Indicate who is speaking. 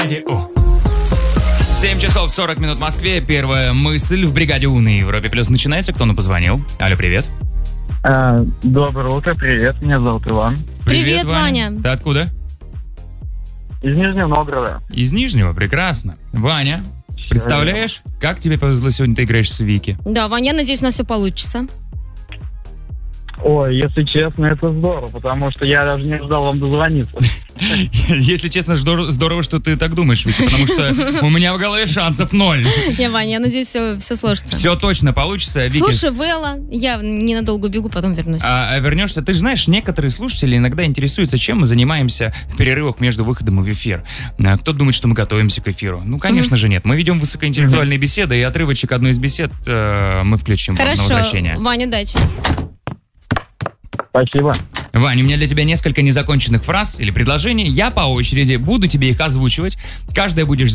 Speaker 1: 7 часов 40 минут в Москве. Первая мысль в бригаде У на Европе Плюс начинается. Кто нам позвонил? Алло, привет.
Speaker 2: Доброе утро, привет, меня зовут Иван.
Speaker 3: Привет, Ваня.
Speaker 1: Ты откуда?
Speaker 2: Из Нижнего Новгорода.
Speaker 1: Из Нижнего, прекрасно. Ваня, представляешь, как тебе повезло сегодня, ты играешь с Вики?
Speaker 3: Да, Ваня, я надеюсь, у нас все получится.
Speaker 2: Ой, если честно, это здорово, потому что я даже не ждал вам дозвониться.
Speaker 1: Если честно, здорово, что ты так думаешь, Вика, потому что у меня в голове шансов 0.
Speaker 3: Не, Ваня, я надеюсь, все сложится.
Speaker 1: Все точно получится. Вики,
Speaker 3: Слушай, Вэлла, я ненадолго убегу, потом вернусь.
Speaker 1: А вернешься, ты же знаешь, некоторые слушатели иногда интересуются, чем мы занимаемся в перерывах между выходом в эфир. Кто думает, что мы готовимся к эфиру? Ну, конечно же, нет. Мы ведем высокоинтеллектуальные беседы, и отрывочек одной из бесед мы включим вам на возвращение.
Speaker 3: Хорошо, Ваня, удачи.
Speaker 2: Спасибо.
Speaker 1: Вань, у меня для тебя несколько незаконченных фраз или предложений. Я по очереди буду тебе их озвучивать. Каждая будешь